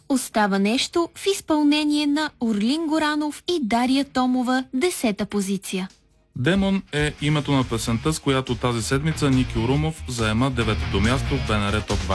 Остава нещо в изпълнение на Орлин Горанов и Дария Томова, 10-та позиция. Демон е името на песента, с която тази седмица Ники Орумов заема 9-то място в БНР Топ 20.